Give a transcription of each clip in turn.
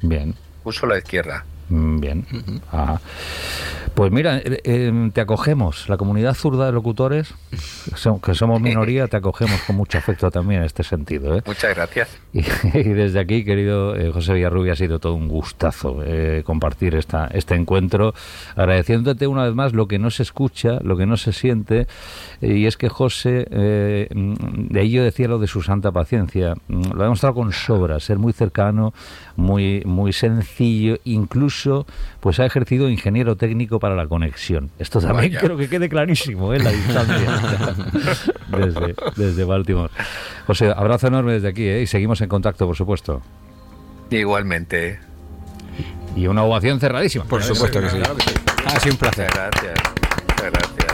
Bien. Uso la izquierda. Bien. Ajá. Pues mira, te acogemos, la comunidad zurda de locutores, que somos minoría, te acogemos con mucho afecto también en este sentido, ¿eh? Muchas gracias. Y desde aquí, querido José Villarrubia, ha sido todo un gustazo compartir este encuentro, agradeciéndote una vez más lo que no se escucha, lo que no se siente, y es que José, de ello decía lo de su santa paciencia, lo ha demostrado con sobra, ser muy cercano, muy, muy sencillo, incluso pues ha ejercido ingeniero técnico para la conexión. Esto también creo que quede clarísimo, la distancia desde Baltimore. José, abrazo enorme desde aquí, y seguimos en contacto, por supuesto. Igualmente. Y una ovación cerradísima. Por supuesto que sí. Claro que sí. Ha sido un placer. Muchas gracias. Muchas gracias.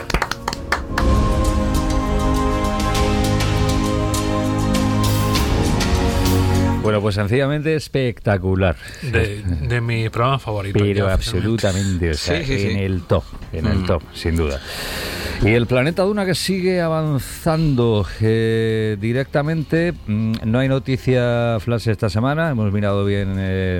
Bueno, pues sencillamente espectacular. De mi programa favorito. Pero absolutamente, o sea, sí. en el top, sin duda. Y el Planeta Duna que sigue avanzando directamente. No hay noticia flash esta semana. Hemos mirado bien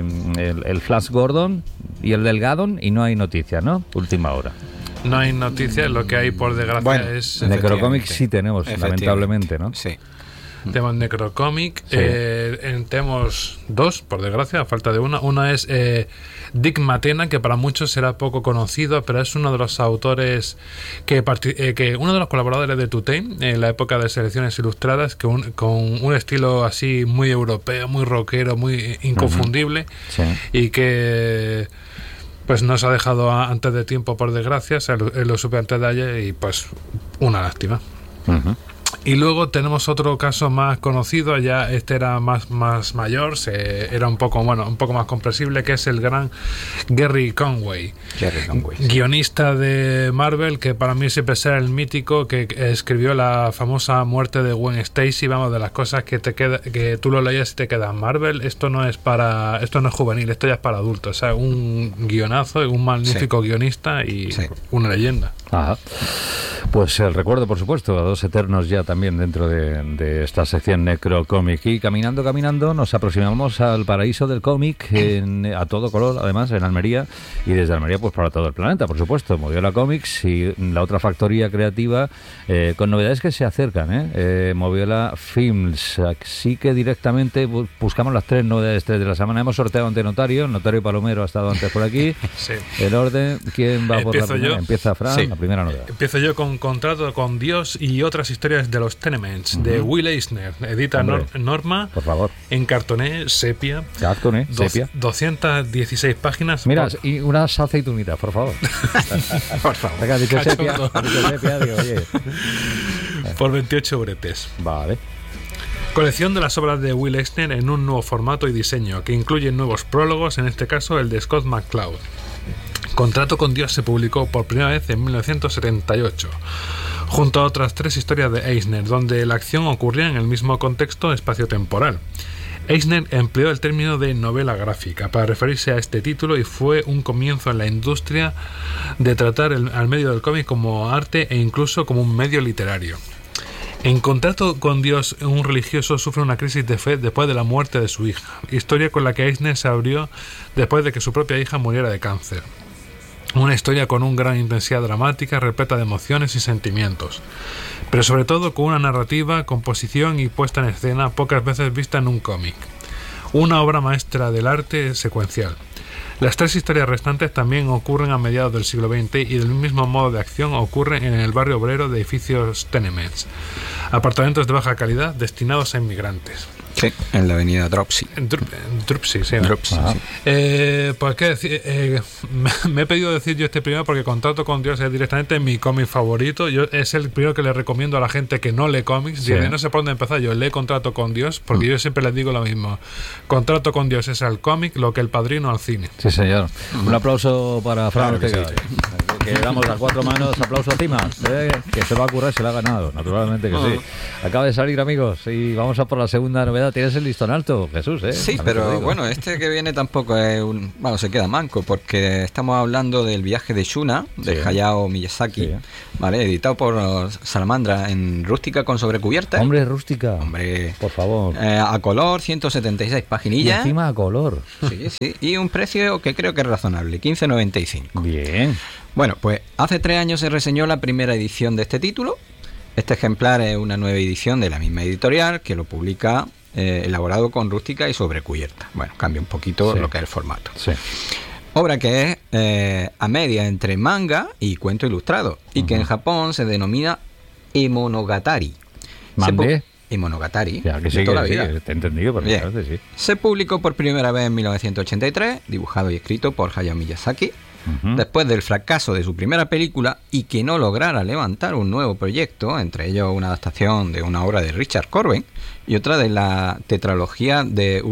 el Flash Gordon y el del Gaddon y no hay noticia, ¿no? Última hora. No hay noticias, lo que hay por desgracia es... Necrocomics sí tenemos, lamentablemente, ¿no? Sí. Tenemos Necrocomic, Sí. tenemos dos, por desgracia, a falta de una. Una es Dick Matena, que para muchos será poco conocido, pero es uno de los autores que uno de los colaboradores de Tutain en la época de selecciones ilustradas, con un estilo así muy europeo, muy rockero, muy inconfundible, Sí. y que pues nos ha dejado antes de tiempo, por desgracia. Lo supe antes de ayer y pues una lástima. Uh-huh. Y luego tenemos otro caso más conocido, ya este era más mayor, era un poco más comprensible, que es el gran Gerry Conway, guionista de Marvel, que para mí siempre será el mítico que escribió la famosa muerte de Gwen Stacy. Vamos, de las cosas que que tú lo leías y te quedas, Marvel, esto no es juvenil, esto ya es para adultos. O sea, un guionazo, un magnífico guionista y una leyenda. Ajá. Pues el recuerdo, por supuesto, a dos eternos ya también dentro de esta sección Necrocomic. Y caminando nos aproximamos al paraíso del cómic a todo color, además, en Almería, y desde Almería pues para todo el planeta, por supuesto. Moviola Comics y la otra factoría creativa con novedades que se acercan, Moviola Films. Así que directamente buscamos las tres novedades de la semana. Hemos sorteado ante Notario Palomero ha estado antes por aquí. Sí. El orden, ¿quién va por la primera? Empieza Fran, la primera novedad. Empiezo yo con Contrato con Dios y otras historias de los Tenements, de Will Eisner. Edita Norma, por favor, en cartoné sepia. 216 páginas. Mira, y unas aceitunitas, por favor. Por favor. Venga, dicho sepia, digo, oye. Por 28 bretes. Vale. Colección de las obras de Will Eisner en un nuevo formato y diseño, que incluye nuevos prólogos, en este caso el de Scott McCloud. Contrato con Dios se publicó por primera vez en 1978, junto a otras tres historias de Eisner, donde la acción ocurría en el mismo contexto espacio-temporal. Eisner empleó el término de novela gráfica para referirse a este título y fue un comienzo en la industria de tratar al medio del cómic como arte e incluso como un medio literario. En Contrato con Dios, un religioso sufre una crisis de fe después de la muerte de su hija, historia con la que Eisner se abrió después de que su propia hija muriera de cáncer. Una historia con una gran intensidad dramática, repleta de emociones y sentimientos, pero sobre todo con una narrativa, composición y puesta en escena pocas veces vista en un cómic. Una obra maestra del arte secuencial. Las tres historias restantes también ocurren a mediados del siglo XX y del mismo modo de acción ocurren en el barrio obrero de edificios tenements, apartamentos de baja calidad destinados a inmigrantes. Sí, en la avenida Dropsy. Dropsy, sí. Dropsy, sí. Pues qué decir, me he pedido decir yo este primero porque Contrato con Dios es directamente mi cómic favorito. Es el primero que le recomiendo a la gente que no lee cómics. Sí. No sé por dónde empezar. Yo lee Contrato con Dios porque yo siempre les digo lo mismo. Contrato con Dios es al cómic lo que El Padrino al cine. Sí, señor. Un aplauso para Fran Ortega. Claro que sí. que damos a 4 manos, aplauso Cimas, que se va a currar, se la ha ganado, naturalmente que sí. Acaba de salir, amigos, y vamos a por la segunda novedad. Tienes el listón alto, Jesús, Sí, pero bueno, este que viene tampoco es un... Bueno, se queda manco, porque estamos hablando del viaje de Shuna, de Hayao Miyazaki, ¿vale? Editado por Salamandra en rústica con sobrecubierta. Hombre, rústica. Hombre, por favor. A color, 176 paginillas. Y encima a color. Sí, sí. Y un precio que creo que es razonable, 15,95. Bien. Bueno, pues hace 3 años se reseñó la primera edición de este título. Este ejemplar es una nueva edición de la misma editorial que lo publica elaborado con rústica y sobrecubierta. Bueno, cambia un poquito lo que es el formato. Sí. Obra que es a media entre manga y cuento ilustrado y que en Japón se denomina Emonogatari. ¿Mande? Emonogatari. Ya, que sí, toda la sí, vida. te he entendido perfectamente, sí. Se publicó por primera vez en 1983, dibujado y escrito por Hayao Miyazaki. Después del fracaso de su primera película y que no lograra levantar un nuevo proyecto, entre ellos una adaptación de una obra de Richard Corben y otra de la tetralogía de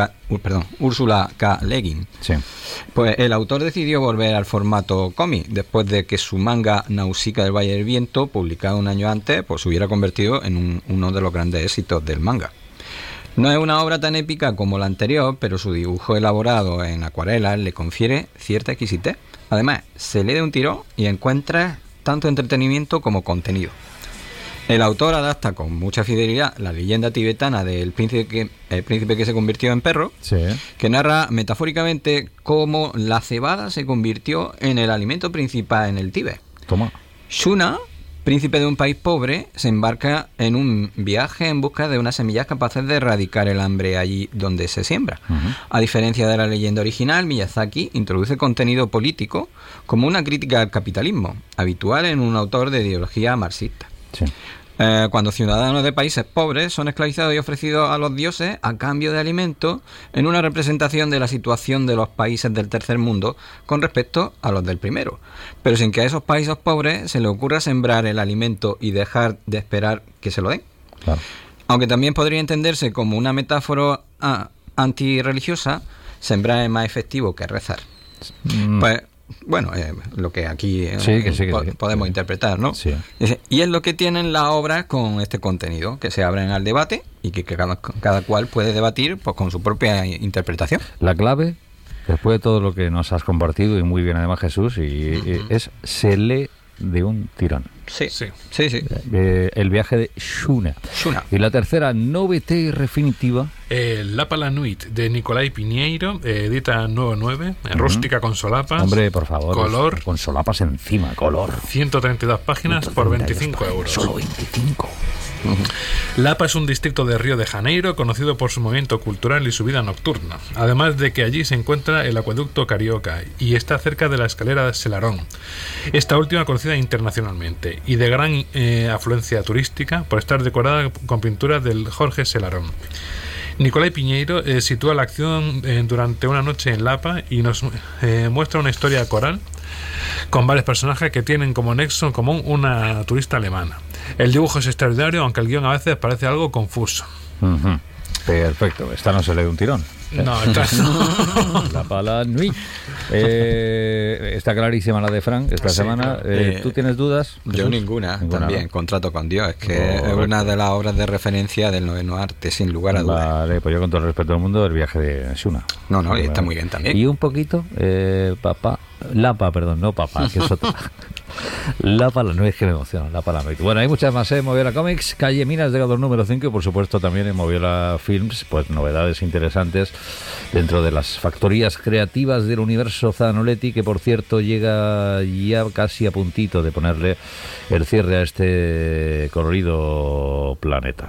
Ursula K. Le Guin. Sí. Pues el autor decidió volver al formato cómic después de que su manga Nausicaa del Valle del Viento, publicado un año antes, pues se hubiera convertido en uno de los grandes éxitos del manga. No es una obra tan épica como la anterior, pero su dibujo elaborado en acuarelas le confiere cierta exquisitez. Además, se lee de un tirón y encuentra tanto entretenimiento como contenido. El autor adapta con mucha fidelidad la leyenda tibetana del príncipe que se convirtió en perro, que narra metafóricamente cómo la cebada se convirtió en el alimento principal en el Tíbet. Toma. Shuna, príncipe de un país pobre, se embarca en un viaje en busca de unas semillas capaces de erradicar el hambre allí donde se siembra. A diferencia de la leyenda original, Miyazaki introduce contenido político como una crítica al capitalismo, habitual en un autor de ideología marxista. Sí. Cuando ciudadanos de países pobres son esclavizados y ofrecidos a los dioses a cambio de alimentos, en una representación de la situación de los países del tercer mundo con respecto a los del primero, pero sin que a esos países pobres se les ocurra sembrar el alimento y dejar de esperar que se lo den. Claro. Aunque también podría entenderse como una metáfora antirreligiosa, sembrar es más efectivo que rezar. Pues bueno, lo que aquí podemos interpretar, ¿no? Sí. Y es lo que tienen las obras con este contenido, que se abren al debate y que cada cual puede debatir pues con su propia interpretación. La clave, después de todo lo que nos has compartido, y muy bien además, Jesús, es se lee de un tirón. Sí. El viaje de Shuna. Y la tercera, novedad definitiva. Lapa Nuit de Nicolai Piñeiro, edita Nuevo 9, rústica con solapas. Hombre, por favor. Color. Con solapas encima, color. 132 páginas por 25 euros. Solo 25. Lapa es un distrito de Río de Janeiro conocido por su movimiento cultural y su vida nocturna, además de que allí se encuentra el acueducto Carioca y está cerca de la escalera de Selarón, esta última conocida internacionalmente y de gran afluencia turística por estar decorada con pinturas del Jorge Selarón. Nicolai Piñeiro sitúa la acción durante una noche en Lapa y nos muestra una historia coral con varios personajes que tienen como nexo en común una turista alemana. El dibujo es extraordinario, aunque el guión a veces parece algo confuso. Perfecto, esta no se lee de un tirón. No, esta no. Lapa Nuit. Está clarísima la de Frank esta semana. Claro. ¿Tú tienes dudas? Yo ninguna, también. ¿No? Contrato con Dios. Es que es una de las obras de referencia del noveno arte, sin lugar a dudas. Vale, pues yo con todo el respeto del mundo, el viaje de Shuna. No, y está muy bien también. Y un poquito, Lapa, no papá, que es otra. Lapa la Nuit, es que me emociona, Lapa la Nuit. Bueno, hay muchas más en Moviola Comics, calle Minas de Gador número 5 y por supuesto también en Moviola Films, pues novedades interesantes dentro de las factorías creativas del universo Zanoletti, que por cierto llega ya casi a puntito de ponerle el cierre a este colorido planeta.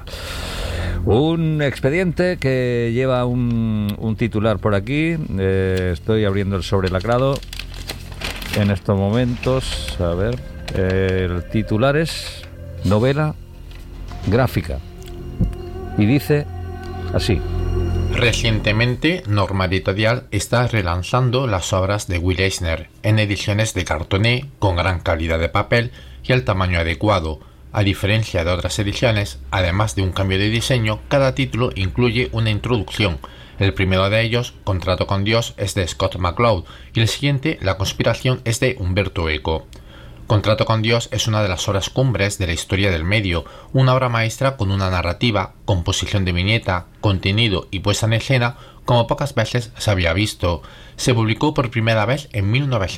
Un expediente que lleva un titular por aquí, estoy abriendo el sobre lacrado en estos momentos. A ver, el titular es novela gráfica y dice así: recientemente Norma Editorial está relanzando las obras de Will Eisner en ediciones de cartoné con gran calidad de papel y el tamaño adecuado. A diferencia de otras ediciones, además de un cambio de diseño, cada título incluye una introducción El primero de ellos, Contrato con Dios, es de Scott McCloud y el siguiente, La conspiración, es de Umberto Eco. Contrato con Dios es una de las obras cumbres de la historia del medio, una obra maestra con una narrativa, composición de viñeta, contenido y puesta en escena como pocas veces se había visto. Se publicó por primera vez en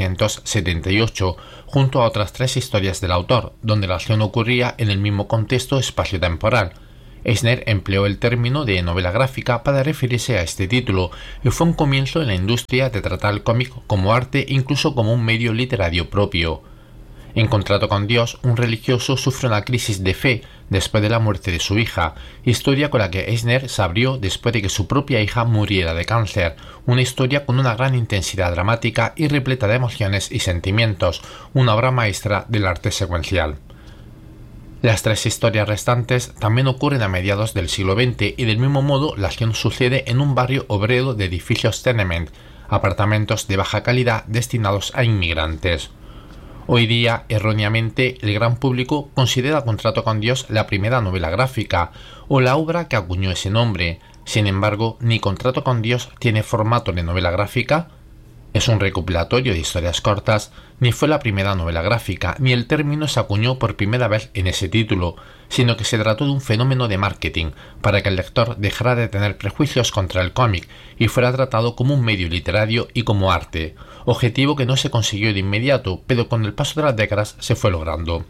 1978, junto a otras 3 historias del autor, donde la acción ocurría en el mismo contexto espacio-temporal. Eisner empleó el término de novela gráfica para referirse a este título, y fue un comienzo en la industria de tratar el cómic como arte, incluso como un medio literario propio. En Contrato con Dios, un religioso sufre una crisis de fe después de la muerte de su hija, historia con la que Eisner se abrió después de que su propia hija muriera de cáncer, una historia con una gran intensidad dramática y repleta de emociones y sentimientos, una obra maestra del arte secuencial. Las 3 historias restantes también ocurren a mediados del siglo XX y del mismo modo la acción sucede en un barrio obrero de edificios tenement, apartamentos de baja calidad destinados a inmigrantes. Hoy día, erróneamente, el gran público considera Contrato con Dios la primera novela gráfica, o la obra que acuñó ese nombre. Sin embargo, ni Contrato con Dios tiene formato de novela gráfica, es un recopilatorio de historias cortas, ni fue la primera novela gráfica, ni el término se acuñó por primera vez en ese título, sino que se trató de un fenómeno de marketing, para que el lector dejara de tener prejuicios contra el cómic y fuera tratado como un medio literario y como arte, objetivo que no se consiguió de inmediato, pero con el paso de las décadas se fue logrando.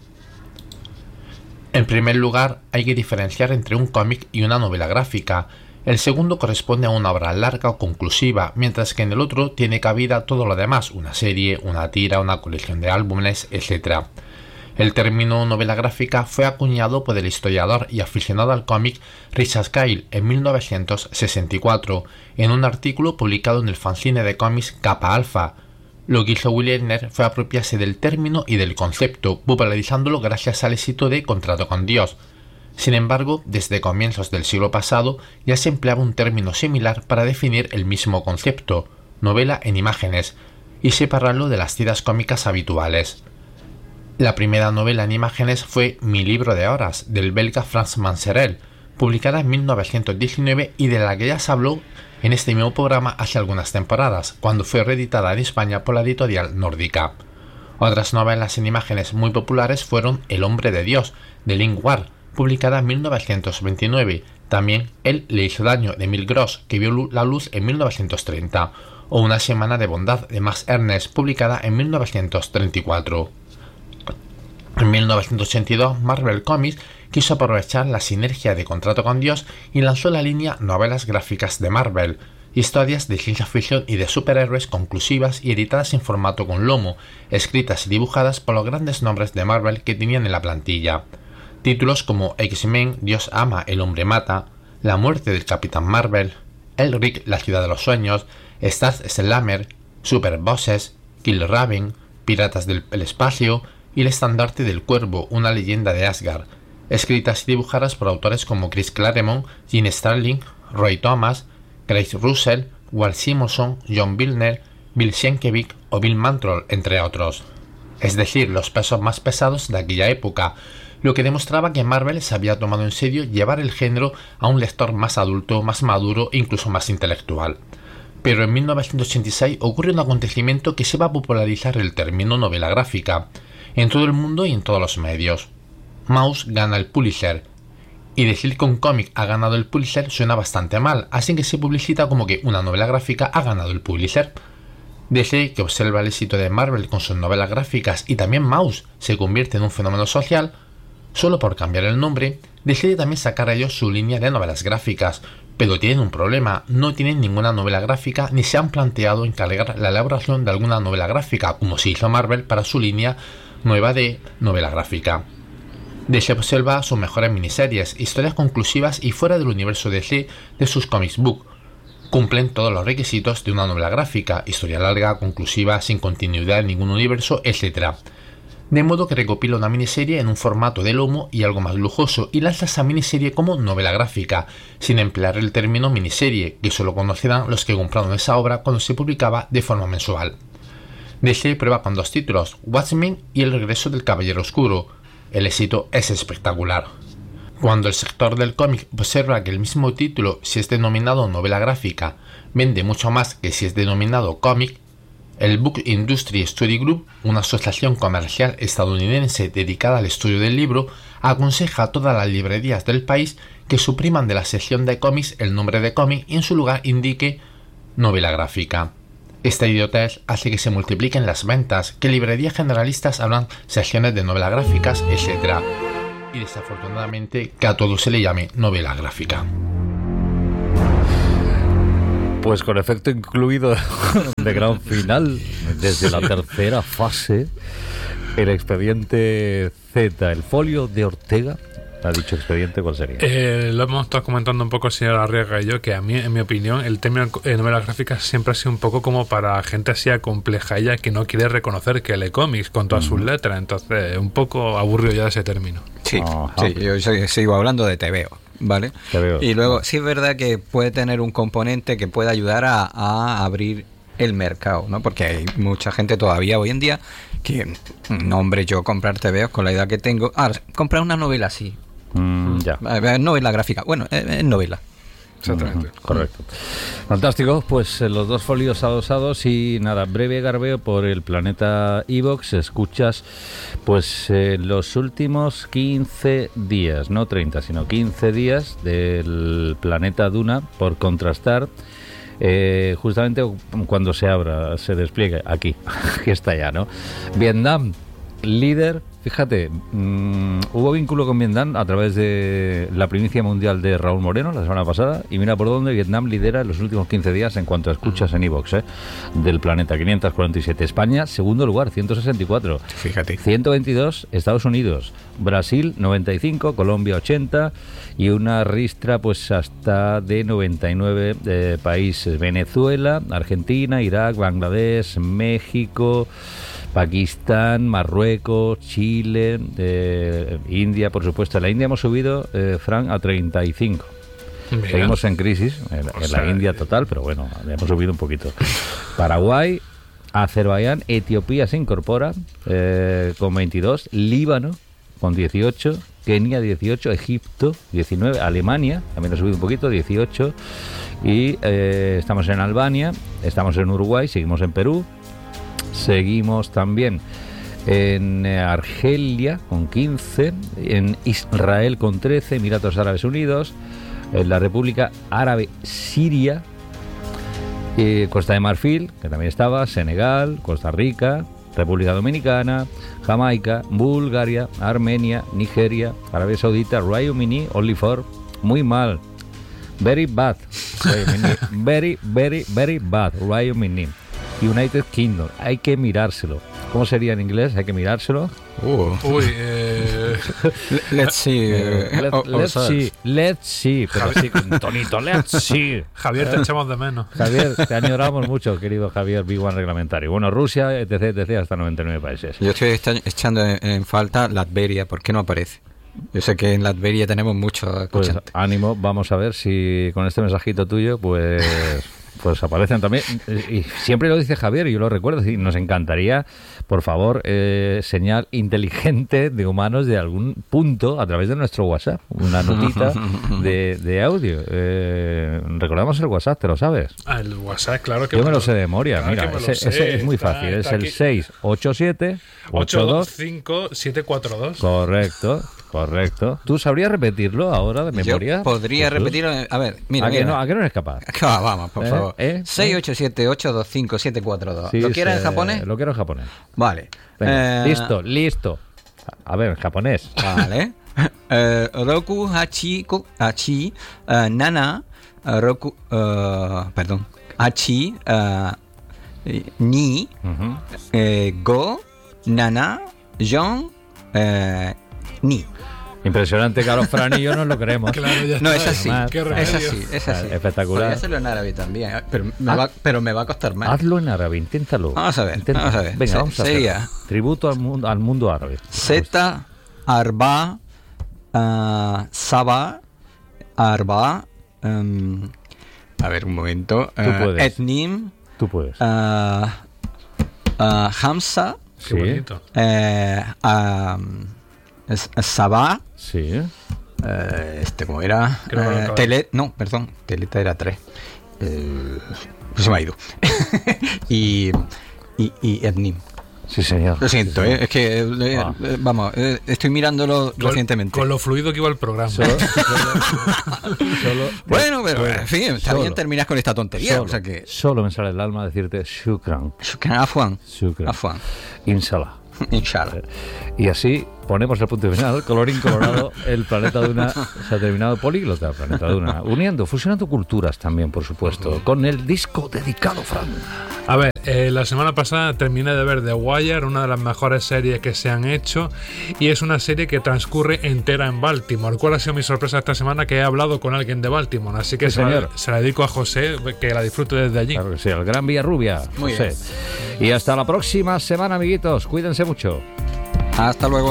En primer lugar, hay que diferenciar entre un cómic y una novela gráfica. El segundo corresponde a una obra larga o conclusiva, mientras que en el otro tiene cabida todo lo demás, una serie, una tira, una colección de álbumes, etc. El término novela gráfica fue acuñado por el historiador y aficionado al cómic Richard Kyle en 1964, en un artículo publicado en el fanzine de cómics Kappa Alpha. Lo que hizo Will Eisner fue apropiarse del término y del concepto, popularizándolo gracias al éxito de Contrato con Dios. Sin embargo, desde comienzos del siglo pasado ya se empleaba un término similar para definir el mismo concepto, novela en imágenes, y separarlo de las tiras cómicas habituales. La primera novela en imágenes fue Mi libro de horas, del belga Frans Manserel, publicada en 1919 y de la que ya se habló en este mismo programa hace algunas temporadas, cuando fue reeditada en España por la editorial Nórdica. Otras novelas en imágenes muy populares fueron El hombre de Dios, de Lin Ward, publicada en 1929, también Él le hizo daño, de Emil Gross, que vio la luz en 1930, o Una semana de bondad, de Max Ernst, publicada en 1934. En 1982, Marvel Comics quiso aprovechar la sinergia de Contrato con Dios y lanzó la línea Novelas Gráficas de Marvel, historias de ciencia ficción y de superhéroes conclusivas y editadas en formato con lomo, escritas y dibujadas por los grandes nombres de Marvel que tenían en la plantilla. Títulos como X-Men, Dios ama, el hombre mata, La muerte del Capitán Marvel, Elric, la ciudad de los sueños, Star Slammer, Super Bosses, Kill Raven, Piratas del espacio y El estandarte del cuervo, una leyenda de Asgard, escritas y dibujadas por autores como Chris Claremont, Gene Starling, Roy Thomas, Grace Russell, Walt Simonson, John Byrne, Bill Sienkiewicz o Bill Mantroll, entre otros. Es decir, los pesos más pesados de aquella época, lo que demostraba que Marvel se había tomado en serio llevar el género a un lector más adulto, más maduro e incluso más intelectual. Pero en 1986 ocurre un acontecimiento que se va a popularizar el término novela gráfica, en todo el mundo y en todos los medios. Maus gana el Pulitzer, y decir que un cómic ha ganado el Pulitzer suena bastante mal, así que se publicita como que una novela gráfica ha ganado el Pulitzer. DC, que observa el éxito de Marvel con sus novelas gráficas y también Maus se convierte en un fenómeno social, solo por cambiar el nombre, decide también sacar a ellos su línea de novelas gráficas, pero tienen un problema, no tienen ninguna novela gráfica ni se han planteado encargar la elaboración de alguna novela gráfica, como se hizo Marvel para su línea nueva de novela gráfica. DC observa sus mejores miniseries, historias conclusivas y fuera del universo DC de sus comics book. Cumplen todos los requisitos de una novela gráfica, historia larga, conclusiva, sin continuidad en ningún universo, etc. De modo que recopila una miniserie en un formato de lomo y algo más lujoso y lanza esa miniserie como novela gráfica, sin emplear el término miniserie, que solo conocerán los que compraron esa obra cuando se publicaba de forma mensual. DC prueba con 2 títulos, Watchmen y El regreso del Caballero Oscuro. El éxito es espectacular. Cuando el sector del cómic observa que el mismo título, si es denominado novela gráfica, vende mucho más que si es denominado cómic, el Book Industry Study Group, una asociación comercial estadounidense dedicada al estudio del libro, aconseja a todas las librerías del país que supriman de la sección de cómics el nombre de cómic y en su lugar indique novela gráfica. Esta idiotez hace que se multipliquen las ventas, que librerías generalistas abran secciones de novelas gráficas, etc. Y desafortunadamente que a todo se le llame novela gráfica. Pues con efecto incluido de gran final, desde la tercera fase, el expediente Z, el folio de Ortega. ¿Ha dicho expediente cuál sería? Lo hemos estado comentando un poco, señor Arriaga y yo, que a mí, en mi opinión, el término novelas gráficas siempre ha sido un poco como para gente así compleja que no quiere reconocer que lee cómics con todas sus letras. Entonces, un poco aburrido ya ese término. Sí, yo sigo hablando de TVO, ¿vale? TVO. Y luego, sí es verdad que puede tener un componente que puede ayudar a abrir el mercado, ¿no? Porque hay mucha gente todavía hoy en día que, no, hombre, yo comprar TVOs con la edad que tengo, comprar una novela sí. Ya. Novela gráfica, bueno, es novela. Exactamente. Correcto. Fantástico, pues los dos folios adosados y nada, breve garbeo por el planeta iVoox. Escuchas pues los últimos 15 días, no 30, sino 15 días del planeta Duna por contrastar. Justamente cuando se abra, se despliegue aquí, aquí está ya, ¿no? Vietnam, líder. Fíjate, hubo vínculo con Vietnam a través de la primicia mundial de Raúl Moreno la semana pasada, y mira por dónde Vietnam lidera en los últimos 15 días en cuanto a escuchas en iVoox, del planeta, 547. España, segundo lugar, 164. Fíjate. 122, Estados Unidos. Brasil, 95, Colombia, 80, y una ristra pues hasta de 99 países. Venezuela, Argentina, Irak, Bangladesh, México, Pakistán, Marruecos, Chile, India, por supuesto. En la India hemos subido, Fran, a 35. Bien. Seguimos en crisis, en la India total, pero bueno, hemos subido un poquito. Paraguay, Azerbaiyán, Etiopía se incorpora con 22, Líbano con 18, Kenia 18, Egipto 19, Alemania también ha subido un poquito, 18, y estamos en Albania, estamos en Uruguay, seguimos en Perú. Seguimos también en Argelia con 15, en Israel con 13, Emiratos Árabes Unidos, en la República Árabe Siria, Costa de Marfil, que también estaba, Senegal, Costa Rica, República Dominicana, Jamaica, Bulgaria, Armenia, Nigeria, Arabia Saudita, Ryomini, Only for, muy mal, very bad, very bad, Ryomini. United Kingdom, hay que mirárselo. ¿Cómo sería en inglés? Hay que mirárselo. Let's see. Let's see. Pero sí, con tonito, let's see. Javier, te echamos de menos. Javier, te añoramos mucho, querido Javier, Big One reglamentario. Bueno, Rusia, etc, hasta 99 países. Yo estoy echando en falta Latveria. ¿Por qué no aparece? Yo sé que en Latveria tenemos muchos escuchantes. Pues ánimo, vamos a ver si con este mensajito tuyo, pues aparecen también. Y siempre lo dice Javier, y yo lo recuerdo, y nos encantaría, por favor, señal inteligente de humanos de algún punto a través de nuestro WhatsApp, una notita de audio. Recordamos el WhatsApp, ¿te lo sabes? El WhatsApp, claro que yo me lo sé de memoria. Claro, mira, ese es muy fácil, es el 687 825 742. Correcto. ¿Tú sabrías repetirlo ahora de memoria? Yo podría repetirlo. A ver, mira. ¿A qué no eres capaz? Vamos, por favor. 687-825-742. Sí, ¿Lo quieres en japonés? Lo quiero en japonés. Vale. Venga, listo. A ver, en japonés. Vale. Roku hachi nana roku perdón. Hachi ni go nana jon ni. Impresionante, claro, Fran y yo nos lo creemos. Claro, ya no, está. es así. Es así. Espectacular. Podría hacerlo en árabe también, pero me va a costar más. Hazlo en árabe, inténtalo. Vamos a ver. Venga, vamos a hacer. Tributo al mundo árabe. Zeta, arba, saba, arba, a ver, un momento. Tú puedes. Etnim. Tú puedes. Hamza. Qué bonito. Sabah. Sí. ¿Cómo era? Creo que Teleta era 3. Se me ha ido. y Etnim. Sí, señor. Lo siento, es que estoy mirándolo recientemente. Con lo fluido que iba el programa. Bueno, pero en fin, está bien terminas con esta tontería. Solo me sale el alma decirte shukran. Shukran Afwan. Inshallah. Inshallah. Y así ponemos el punto final, colorín colorado, el Planeta Duna se ha terminado, políglota, Planeta Duna, fusionando culturas también, por supuesto, con el disco dedicado, Fran. A ver, la semana pasada terminé de ver The Wire, una de las mejores series que se han hecho, y es una serie que transcurre entera en Baltimore. ¿Cuál ha sido mi sorpresa esta semana? Que he hablado con alguien de Baltimore, así que se la dedico a José, que la disfrute desde allí. Claro que sí, al Gran Villarrubia, Muy José. Bien. Y hasta la próxima semana, amiguitos, cuídense mucho. Hasta luego.